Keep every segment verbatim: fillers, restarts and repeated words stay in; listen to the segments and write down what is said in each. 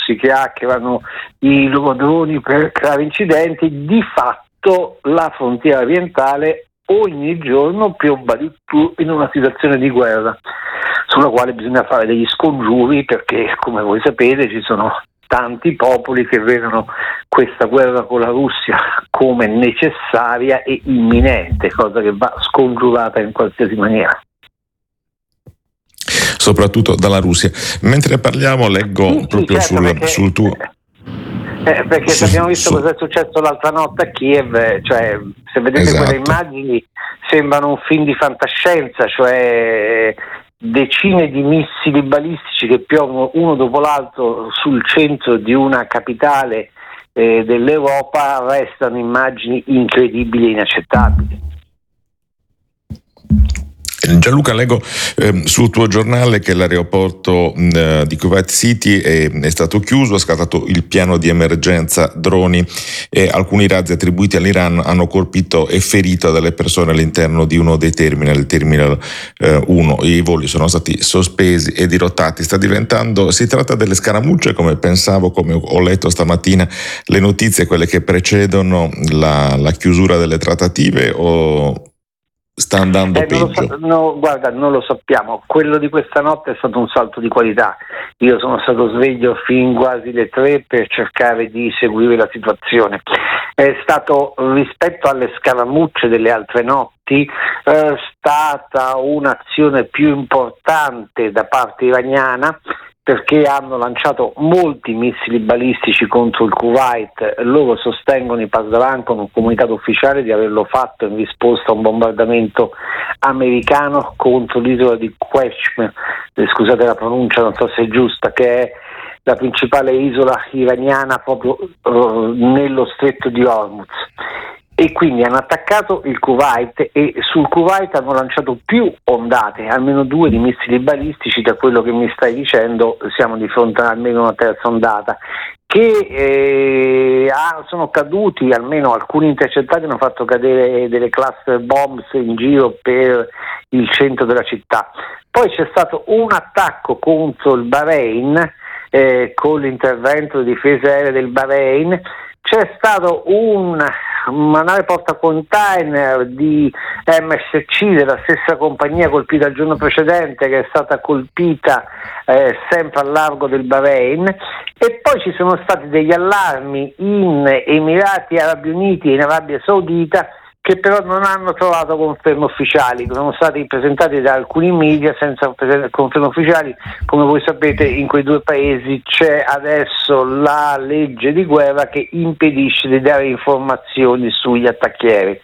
russi che hackerano i loro droni per creare incidenti, di fatto la frontiera orientale ogni giorno piomba di più in una situazione di guerra, sulla quale bisogna fare degli scongiuri, perché come voi sapete ci sono tanti popoli che vedono questa guerra con la Russia come necessaria e imminente, cosa che va scongiurata in qualsiasi maniera. Soprattutto dalla Russia. Mentre parliamo leggo sì, proprio sì, certo, sul, perché, sul tuo... Eh, perché su, abbiamo visto su... cosa è successo l'altra notte a Kiev, cioè se vedete esatto. quelle immagini sembrano un film di fantascienza, cioè decine di missili balistici che piovono uno dopo l'altro sul centro di una capitale eh, dell'Europa. Restano immagini incredibili e inaccettabili. Gianluca, leggo eh, sul tuo giornale che l'aeroporto mh, di Kuwait City è, è stato chiuso, ha scattato il piano di emergenza droni e alcuni razzi attribuiti all'Iran hanno colpito e ferito delle persone all'interno di uno dei terminal, il terminal eh, uno. I voli sono stati sospesi e dirottati. Sta diventando, si tratta delle scaramucce come pensavo, come ho letto stamattina le notizie, quelle che precedono la, la chiusura delle trattative, o sta andando eh, peggio? Non lo so, no, guarda, non lo sappiamo. Quello di questa notte è stato un salto di qualità. Io sono stato sveglio fin quasi le tre per cercare di seguire la situazione. È stato, rispetto alle scaramucce delle altre notti, è stata un'azione più importante da parte iraniana, perché hanno lanciato molti missili balistici contro il Kuwait. Loro sostengono, i Pasdaran, con un comunicato ufficiale, di averlo fatto in risposta a un bombardamento americano contro l'isola di Qeshm, eh, scusate la pronuncia, non so se è giusta, che è la principale isola iraniana proprio uh, nello stretto di Hormuz. E quindi hanno attaccato il Kuwait, e sul Kuwait hanno lanciato più ondate, almeno due, di missili balistici. Da quello che mi stai dicendo siamo di fronte a almeno una terza ondata, che eh, sono caduti, almeno alcuni intercettati hanno fatto cadere delle cluster bombs in giro per il centro della città. Poi c'è stato un attacco contro il Bahrain eh, con l'intervento di difesa aerea del Bahrain. C'è stato un, una nave porta container di M S C della stessa compagnia colpita il giorno precedente, che è stata colpita eh, sempre al largo del Bahrain. E poi ci sono stati degli allarmi in Emirati Arabi Uniti e in Arabia Saudita, che però non hanno trovato conferme ufficiali, sono stati presentati da alcuni media senza conferme ufficiali. Come voi sapete, in quei due paesi c'è adesso la legge di guerra che impedisce di dare informazioni sugli attacchi aerei.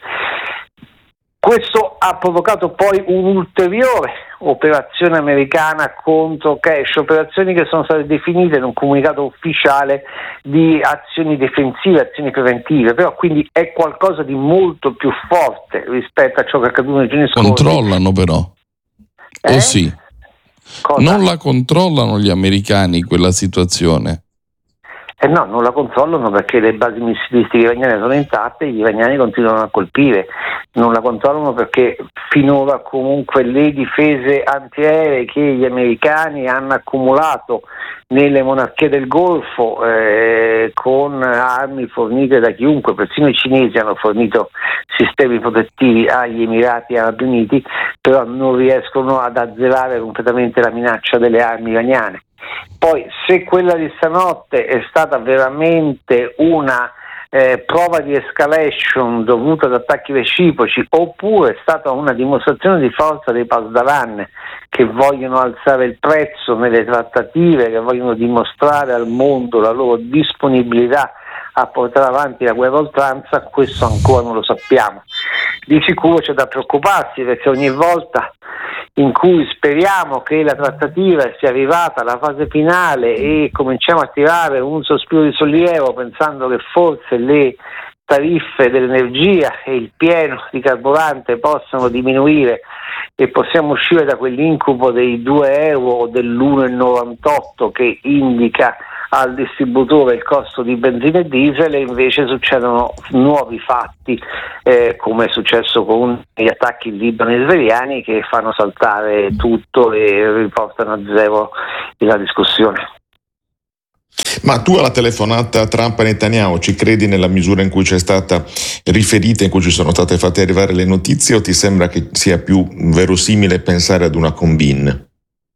Questo ha provocato poi un'ulteriore operazione americana contro Daesh, operazioni che sono state definite in un comunicato ufficiale di azioni difensive, azioni preventive, però quindi è qualcosa di molto più forte rispetto a ciò che è accaduto nei giorni scorsi. Controllano però, eh? o sì? Cosa? Non la controllano gli americani quella situazione? Eh no, non la controllano perché le basi missilistiche iraniane sono intatte e gli iraniani continuano a colpire. Non la controllano perché finora comunque le difese antiaeree che gli americani hanno accumulato nelle monarchie del Golfo, eh, con armi fornite da chiunque, persino i cinesi hanno fornito sistemi protettivi agli Emirati Arabi Uniti, però non riescono ad azzerare completamente la minaccia delle armi iraniane. Poi, se quella di stanotte è stata veramente una eh, prova di escalation dovuta ad attacchi reciproci, oppure è stata una dimostrazione di forza dei Pasdaran, che vogliono alzare il prezzo nelle trattative, che vogliono dimostrare al mondo la loro disponibilità a portare avanti la guerra a oltranza, questo ancora non lo sappiamo. Di sicuro c'è da preoccuparsi, perché ogni volta in cui speriamo che la trattativa sia arrivata alla fase finale e cominciamo a tirare un sospiro di sollievo pensando che forse le tariffe dell'energia e il pieno di carburante possano diminuire e possiamo uscire da quell'incubo dei due euro o dell'uno virgola novantotto che indica al distributore il costo di benzina e diesel, e invece succedono nuovi fatti, eh, come è successo con gli attacchi in Libano israeliani, che fanno saltare tutto e riportano a zero la discussione. Ma tu alla telefonata Trump e Netanyahu ci credi nella misura in cui c'è stata riferita, in cui ci sono state fatte arrivare le notizie, o ti sembra che sia più verosimile pensare ad una combine?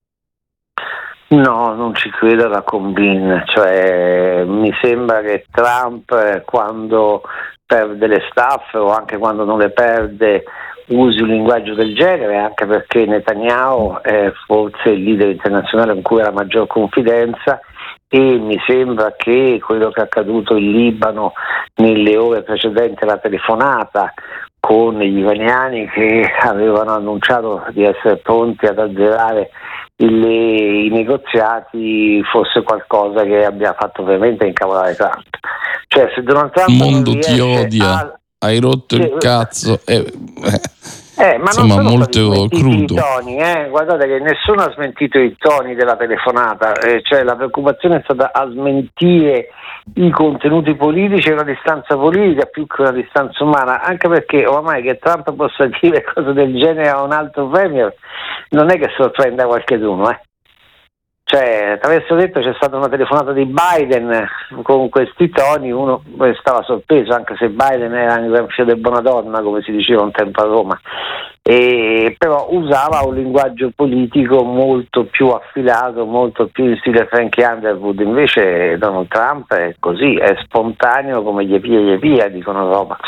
No, non ci credo alla combine, cioè mi sembra che Trump, quando perde le staffe o anche quando non le perde, usi un linguaggio del genere, anche perché Netanyahu è forse il leader internazionale con cui ha la maggior confidenza, e mi sembra che quello che è accaduto in Libano nelle ore precedenti alla telefonata con gli iraniani che avevano annunciato di essere pronti ad azzerare le, i negoziati fosse qualcosa che abbia fatto veramente incavolare Trump. Cioè, se Donald Trump il mondo non ti odia, a... hai rotto sì, il cazzo, eh, Eh, ma insomma, non sono molto crudo. I toni, eh? Guardate che nessuno ha smentito i toni della telefonata, eh, cioè la preoccupazione è stata a smentire i contenuti politici e una distanza politica più che una distanza umana, anche perché ormai che Trump possa dire cose del genere a un altro premier non è che sorprenda qualcheduno, eh. Cioè, attraverso detto c'è stata una telefonata di Biden con questi toni, uno stava sorpreso, anche se Biden era un gran figlio di buona donna, come si diceva un tempo a Roma, e però usava un linguaggio politico molto più affilato, molto più in stile Frankie Underwood. Invece Donald Trump è così, è spontaneo come gli pia gli pia, dicono a Roma.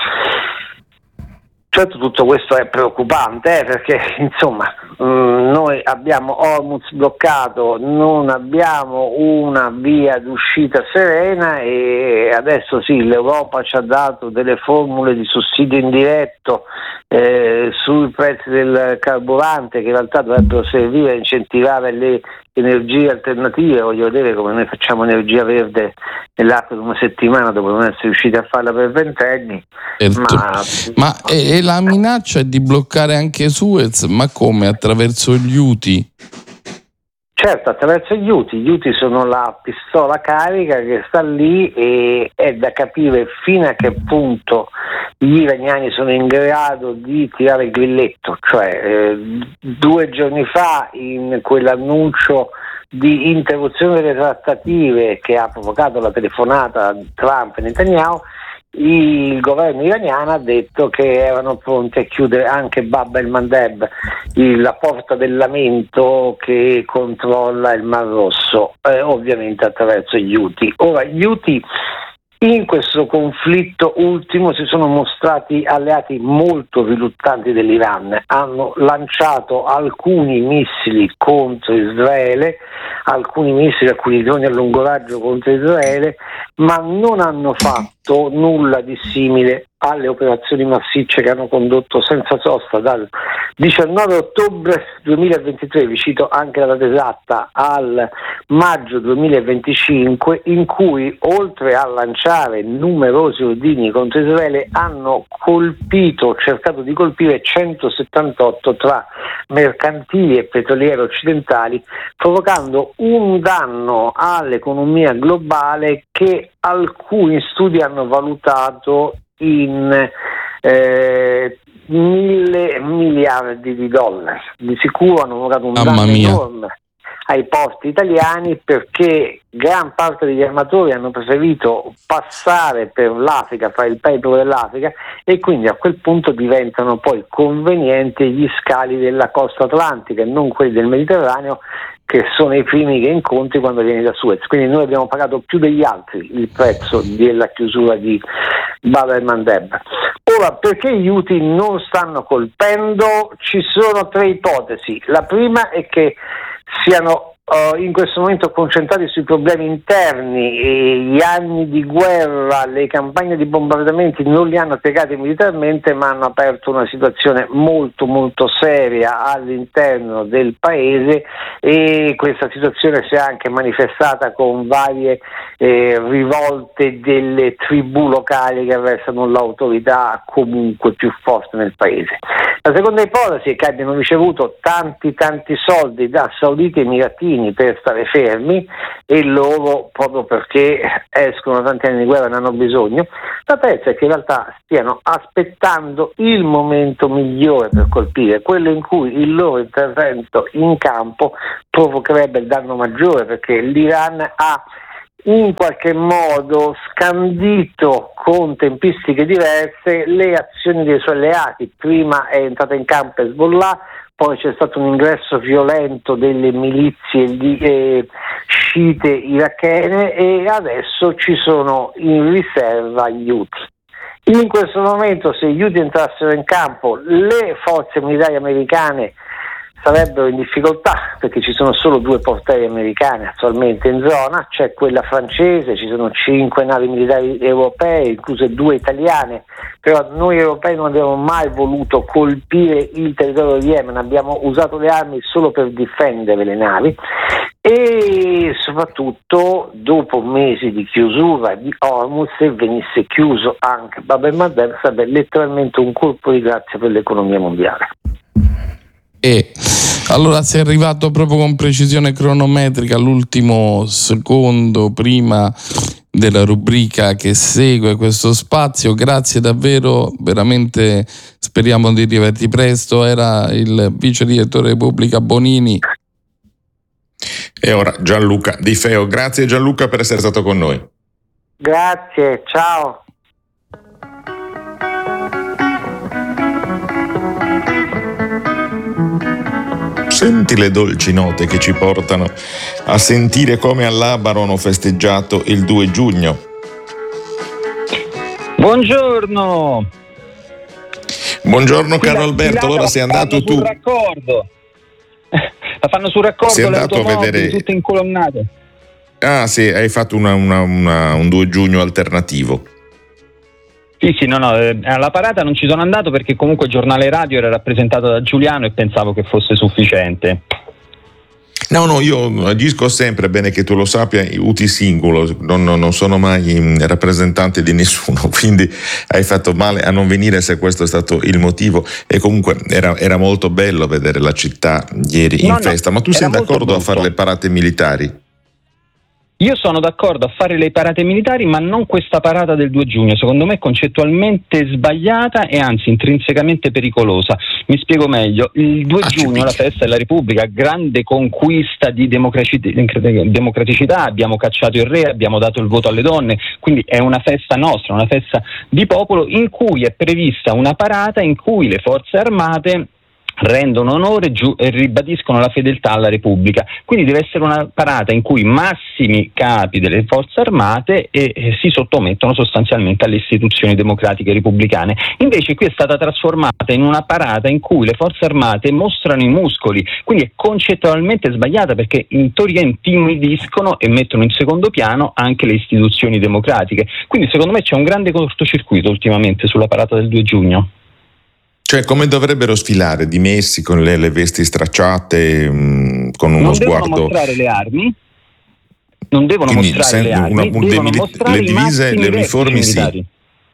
Certo, tutto questo è preoccupante, eh, perché insomma mh, noi abbiamo Hormuz bloccato, non abbiamo una via d'uscita serena, e adesso sì, l'Europa ci ha dato delle formule di sussidio indiretto eh, sui prezzi del carburante, che in realtà dovrebbero servire a incentivare le energie alternative. Voglio vedere come noi facciamo energia verde nell'arco di una settimana dopo non essere riusciti a farla per ventenni. Certo. Ma, ma e, e la minaccia è di bloccare anche Suez, ma come? Attraverso gli Houthi? Certo, attraverso gli Houthi. Gli Houthi sono la pistola carica che sta lì, e è da capire fino a che punto gli iraniani sono in grado di tirare il grilletto. Cioè eh, due giorni fa, in quell'annuncio di interruzione delle trattative che ha provocato la telefonata Trump e Netanyahu, il governo iraniano ha detto che erano pronti a chiudere anche Bab el-Mandeb, la porta del lamento che controlla il Mar Rosso, eh, ovviamente attraverso gli Houthi. Ora, gli Houthi in questo conflitto ultimo si sono mostrati alleati molto riluttanti dell'Iran, hanno lanciato alcuni missili contro Israele, alcuni missili, alcuni droni a lungo raggio contro Israele, ma non hanno fatto nulla di simile alle operazioni massicce che hanno condotto senza sosta dal diciannove ottobre duemilaventitré, vi cito anche la data esatta, al maggio duemilaventicinque, in cui oltre a lanciare numerosi ordini contro Israele hanno colpito, cercato di colpire centosettantotto tra mercantili e petroliere occidentali, provocando un danno all'economia globale che alcuni studi hanno valutato in eh, mille miliardi di dollari. Di sicuro hanno provocato un Mamma danno mia. enorme ai porti italiani, perché gran parte degli armatori hanno preferito passare per l'Africa, fare il paypal dell'Africa, e quindi a quel punto diventano poi convenienti gli scali della costa atlantica e non quelli del Mediterraneo, che sono i primi che incontri quando vieni da Suez. Quindi noi abbiamo pagato più degli altri il prezzo della chiusura di Bab el-Mandeb. Ora, perché gli Houthi non stanno colpendo? Ci sono tre ipotesi. La prima è che siano uh, in questo momento concentrati sui problemi interni, e gli anni di guerra, le campagne di bombardamenti non li hanno piegati militarmente, ma hanno aperto una situazione molto molto seria all'interno del paese, e questa situazione si è anche manifestata con varie eh, rivolte delle tribù locali che avversano l'autorità comunque più forte nel paese. La seconda ipotesi è che abbiano ricevuto tanti tanti soldi da sauditi e emiratini per stare fermi, e loro, proprio perché escono da tanti anni di guerra, ne hanno bisogno. La terza è che in realtà stiano aspettando il momento migliore per colpire, quello in cui il loro intervento in campo provocherebbe il danno maggiore, perché l'Iran ha in qualche modo scandito con tempistiche diverse le azioni dei suoi alleati. Prima è entrata in campo Hezbollah, poi c'è stato un ingresso violento delle milizie di, eh, sciite irachene e adesso ci sono in riserva gli Houthi. In questo momento, se gli Houthi entrassero in campo, le forze militari americane sarebbero in difficoltà, perché ci sono solo due portaerei americane attualmente in zona, c'è quella francese, ci sono cinque navi militari europee, incluse due italiane, però noi europei non abbiamo mai voluto colpire il territorio di Yemen, abbiamo usato le armi solo per difendere le navi e soprattutto dopo mesi di chiusura di Hormuz, se venisse chiuso anche Bab el-Mandeb sarebbe letteralmente un colpo di grazia per l'economia mondiale. E allora sei arrivato proprio con precisione cronometrica all'ultimo secondo prima della rubrica che segue questo spazio. Grazie davvero, veramente speriamo di rivederti presto. Era il vice direttore Repubblica Bonini. E ora Gianluca Di Feo. Grazie Gianluca per essere stato con noi. Grazie, ciao. Senti le dolci note che ci portano a sentire come a Labaro hanno festeggiato il due giugno. Buongiorno. Buongiorno caro Alberto, allora sei andato tu. Sul raccordo. La fanno sul raccordo, sei le andato a vedere tutte incolonnate. Ah sì, hai fatto una, una, una, un due giugno alternativo. Sì, sì, no, no, eh, alla parata non ci sono andato perché comunque il giornale radio era rappresentato da Giuliano e pensavo che fosse sufficiente. No, no, io agisco sempre, bene che tu lo sappia, uti singulo, non, non sono mai rappresentante di nessuno, quindi hai fatto male a non venire se questo è stato il motivo. E comunque era, era molto bello vedere la città ieri in no, festa, no, ma tu sei d'accordo brutto. a fare le parate militari? Io sono d'accordo a fare le parate militari, ma non questa parata del due giugno. Secondo me è concettualmente sbagliata e anzi intrinsecamente pericolosa. Mi spiego meglio. Il due giugno, la festa della Repubblica, grande conquista di democraticità, abbiamo cacciato il re, abbiamo dato il voto alle donne, quindi è una festa nostra, una festa di popolo in cui è prevista una parata in cui le forze armate rendono onore giu- e ribadiscono la fedeltà alla Repubblica. Quindi deve essere una parata in cui i massimi capi delle forze armate e, e si sottomettono sostanzialmente alle istituzioni democratiche repubblicane. Invece qui è stata trasformata in una parata in cui le forze armate mostrano i muscoli, quindi è concettualmente sbagliata perché in teoria intimidiscono e mettono in secondo piano anche le istituzioni democratiche. Quindi secondo me c'è un grande cortocircuito ultimamente sulla parata del due giugno. Cioè, come dovrebbero sfilare? Dimessi, con le, le vesti stracciate, mh, con uno non sguardo... Non devono mostrare le armi, non devono Quindi, mostrare le armi, una, un, devono le, mostrare le divise, le uniformi sì.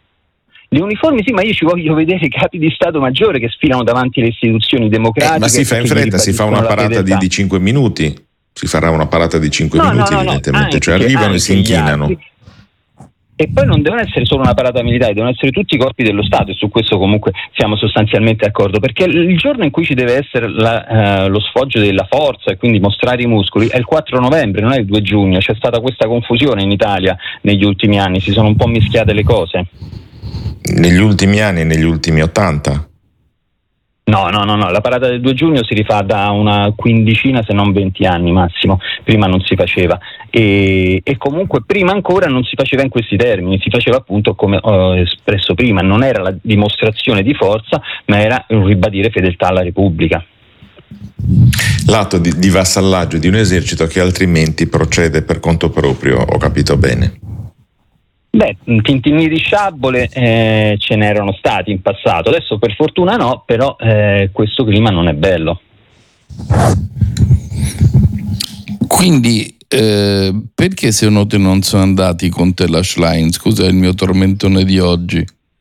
Le uniformi sì, ma io ci voglio vedere i capi di Stato Maggiore che sfilano davanti alle istituzioni democratiche. Eh, ma si fa in fretta, si fa una parata di, di cinque minuti, si farà una parata di cinque no, minuti no, no, evidentemente, no, cioè anche, arrivano e si inchinano. Altri. E poi non devono essere solo una parata militare, devono essere tutti i corpi dello Stato e su questo comunque siamo sostanzialmente d'accordo, perché il giorno in cui ci deve essere la, uh, lo sfoggio della forza e quindi mostrare i muscoli è il quattro novembre, non è il due giugno. C'è stata questa confusione in Italia negli ultimi anni, si sono un po' mischiate le cose. Negli ultimi anni, negli ultimi ottanta? No, no, no, no, la parata del due giugno si rifà da una quindicina se non venti anni massimo, prima non si faceva e, e comunque prima ancora non si faceva in questi termini, si faceva appunto come ho espresso prima, non era la dimostrazione di forza ma era un ribadire fedeltà alla Repubblica. L'atto di, di vassallaggio di un esercito che altrimenti procede per conto proprio, ho capito bene. Beh, tintinni di sciabole eh, ce n'erano stati in passato, adesso per fortuna no, però eh, questo clima non è bello. Quindi eh, perché secondo te non sono andati con te la Schlein? Scusa il mio tormentone di oggi.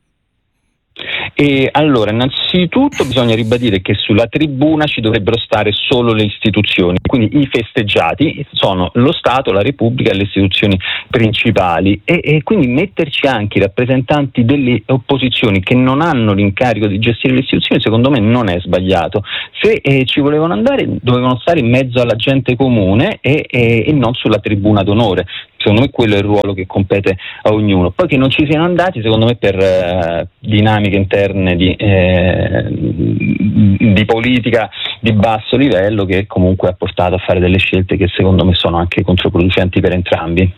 E allora, innanzitutto bisogna ribadire che sulla tribuna ci dovrebbero stare solo le istituzioni, quindi i festeggiati sono lo Stato, la Repubblica e le istituzioni principali e, e quindi metterci anche i rappresentanti delle opposizioni che non hanno l'incarico di gestire le istituzioni secondo me non è sbagliato. Se eh, ci volevano andare dovevano stare in mezzo alla gente comune e, e, e non sulla tribuna d'onore. secondo me quello è il ruolo che compete a ognuno. Poi che non ci siano andati, secondo me per eh, dinamiche interne di, eh, di politica di basso livello, che comunque ha portato a fare delle scelte che secondo me sono anche controproducenti per entrambi.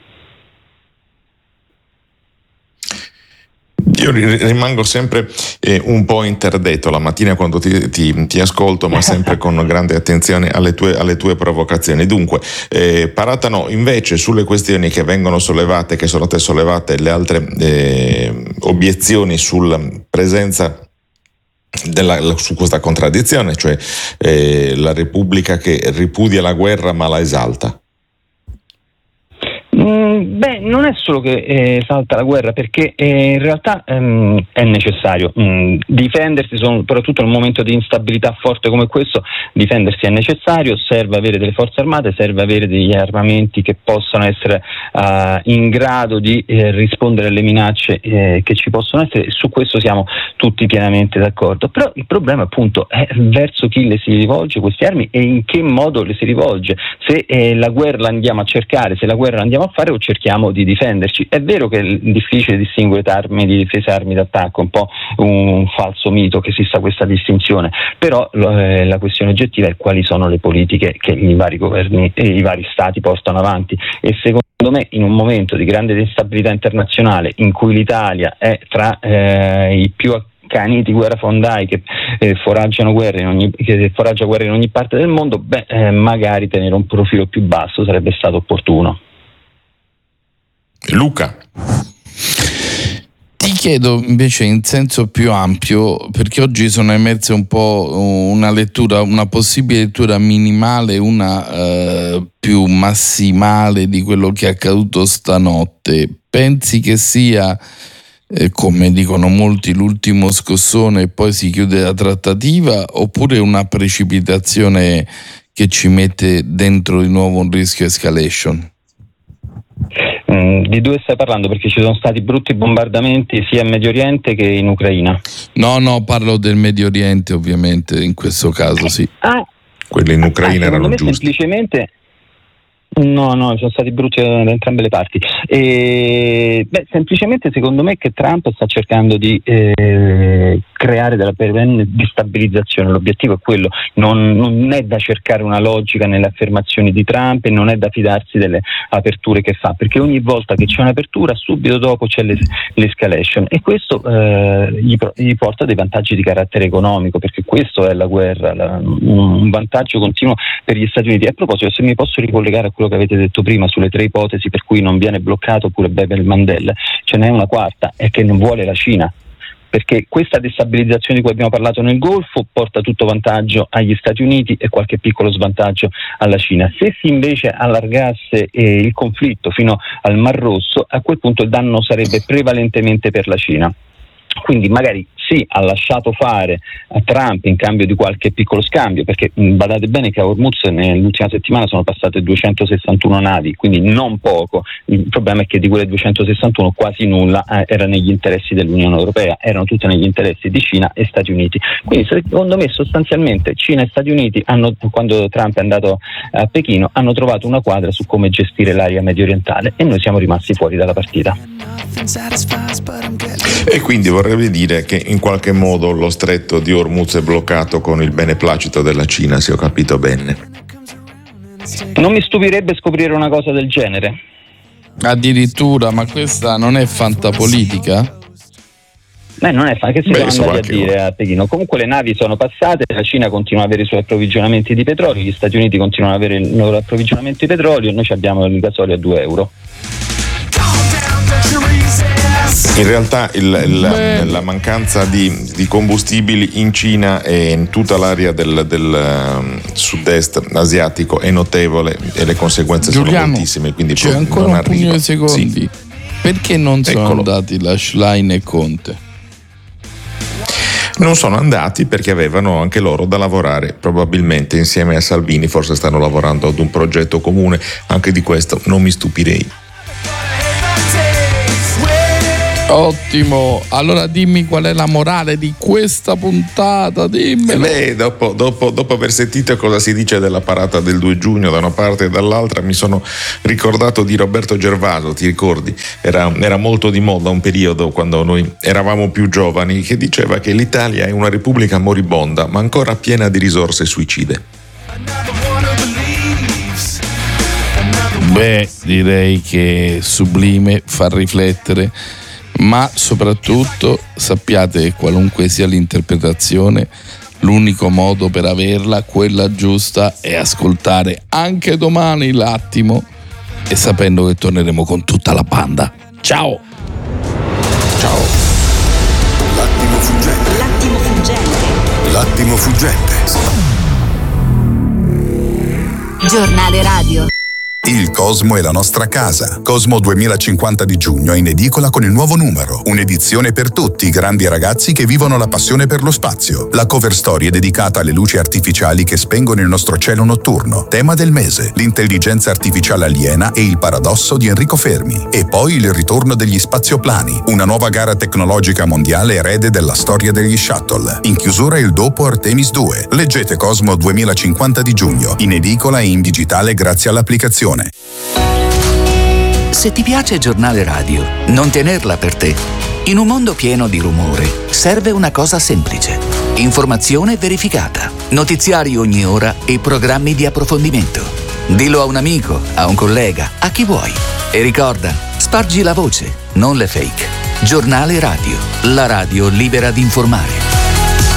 Io rimango sempre eh, un po' interdetto la mattina quando ti, ti, ti ascolto, ma sempre con grande attenzione alle tue, alle tue provocazioni. Dunque, eh, Paratano, invece sulle questioni che vengono sollevate, che sono state sollevate, le altre eh, obiezioni sulla presenza della, su questa contraddizione, cioè eh, la Repubblica che ripudia la guerra ma la esalta. Mm, beh, non è solo che eh, salta la guerra, perché eh, in realtà ehm, è necessario mm, difendersi, soprattutto in un momento di instabilità forte come questo. Difendersi è necessario, serve avere delle forze armate, serve avere degli armamenti che possano essere uh, in grado di eh, rispondere alle minacce eh, che ci possono essere, e su questo siamo tutti pienamente d'accordo. Però il problema appunto è verso chi le si rivolge queste armi e in che modo le si rivolge. Se eh, la guerra la andiamo a cercare, se la guerra la andiamo a fare o cerchiamo di difenderci. È vero che è difficile distinguere armi di difesa e armi d'attacco, un po' un falso mito che esista questa distinzione, però eh, la questione oggettiva è quali sono le politiche che i vari governi e i vari stati portano avanti, e secondo me in un momento di grande instabilità internazionale in cui l'Italia è tra eh, i più accaniti guerrafondai che eh, foraggiano guerre in ogni, che foraggia guerre in ogni parte del mondo, beh, eh, magari tenere un profilo più basso sarebbe stato opportuno. Luca. Ti chiedo invece in senso più ampio, perché oggi sono emerse un po' una lettura, una possibile lettura minimale, una eh, più massimale di quello che è accaduto stanotte. Pensi che sia, eh, come dicono molti, l'ultimo scossone e poi si chiude la trattativa, oppure una precipitazione che ci mette dentro di nuovo un rischio escalation? Mm, di dove stai parlando? Perché ci sono stati brutti bombardamenti sia in Medio Oriente che in Ucraina. No, no, parlo del Medio Oriente ovviamente, in questo caso sì. Ah, quelli in Ucraina ah, erano me giusti. Semplicemente no, no, sono stati brutti da entrambe le parti. E, beh, semplicemente secondo me che Trump sta cercando di eh, creare della perenne destabilizzazione. L'obiettivo è quello, non, non è da cercare una logica nelle affermazioni di Trump e non è da fidarsi delle aperture che fa, perché ogni volta che c'è un'apertura subito dopo c'è l'es- l'escalation, e questo eh, gli, gli porta dei vantaggi di carattere economico, perché questo è la guerra, la, un vantaggio continuo per gli Stati Uniti. A proposito, se mi posso ricollegare a quello che avete detto prima sulle tre ipotesi per cui non viene bloccato pure Bab el-Mandeb, ce n'è una quarta, è che non vuole la Cina, perché questa destabilizzazione di cui abbiamo parlato nel Golfo porta tutto vantaggio agli Stati Uniti e qualche piccolo svantaggio alla Cina. Se si invece allargasse eh, il conflitto fino al Mar Rosso, a quel punto il danno sarebbe prevalentemente per la Cina. Quindi magari sì, ha lasciato fare a Trump in cambio di qualche piccolo scambio, perché mh, badate bene che a Hormuz nell'ultima settimana sono passate duecentosessantuno navi, quindi non poco. Il problema è che di quelle duecentosessantuno quasi nulla eh, era negli interessi dell'Unione Europea, erano tutte negli interessi di Cina e Stati Uniti. Quindi secondo me sostanzialmente Cina e Stati Uniti hanno, quando Trump è andato a Pechino, hanno trovato una quadra su come gestire l'area medio orientale e noi siamo rimasti fuori dalla partita. E quindi vorrei dire che in qualche modo lo stretto di Hormuz è bloccato con il beneplacito della Cina, se ho capito bene. Non mi stupirebbe scoprire una cosa del genere. Addirittura, ma questa non è fantapolitica? Beh, non è fa- che si Beh, sono andati a io. dire a Pechino. Comunque le navi sono passate, la Cina continua ad avere i suoi approvvigionamenti di petrolio, gli Stati Uniti continuano ad avere il loro approvvigionamento di petrolio e noi abbiamo il gasolio a due euro. In realtà il, il, la mancanza di, di combustibili in Cina e in tutta l'area del, del um, sud-est asiatico è notevole e le conseguenze Giuliano, sono moltissime, quindi c'è non ancora un arriva. pugno di secondi. Sì. Perché non sono Eccolo. andati la Schlein e Conte? Non sono andati perché avevano anche loro da lavorare, probabilmente insieme a Salvini, forse stanno lavorando ad un progetto comune, anche di questo non mi stupirei. Ottimo, allora dimmi qual è la morale di questa puntata, dimmelo. Beh, dopo, dopo, dopo aver sentito cosa si dice della parata del due giugno da una parte e dall'altra, mi sono ricordato di Roberto Gervaso, ti ricordi? Era, era molto di moda un periodo quando noi eravamo più giovani, che diceva che l'Italia è una repubblica moribonda ma ancora piena di risorse suicide. Beh, direi che sublime, fa riflettere, ma soprattutto sappiate che qualunque sia l'interpretazione, l'unico modo per averla, quella giusta, è ascoltare anche domani l'Attimo, e sapendo che torneremo con tutta la banda. Ciao! Ciao! L'attimo fuggente. L'attimo fuggente. L'attimo fuggente. Giornale radio. Il Cosmo è la nostra casa. Cosmo duemilacinquanta di giugno è in edicola con il nuovo numero. Un'edizione per tutti i grandi ragazzi che vivono la passione per lo spazio. La cover story è dedicata alle luci artificiali che spengono il nostro cielo notturno. Tema del mese: l'intelligenza artificiale aliena e il paradosso di Enrico Fermi. E poi il ritorno degli spazioplani, una nuova gara tecnologica mondiale erede della storia degli shuttle. In chiusura il dopo Artemis due. Leggete Cosmo duemilacinquanta di giugno, in edicola e in digitale grazie all'applicazione. Se ti piace Giornale Radio, non tenerla per te. In un mondo pieno di rumore, serve una cosa semplice: informazione verificata, notiziari ogni ora e programmi di approfondimento. Dillo a un amico, a un collega, a chi vuoi. E ricorda, spargi la voce, non le fake. Giornale Radio, la radio libera di informare.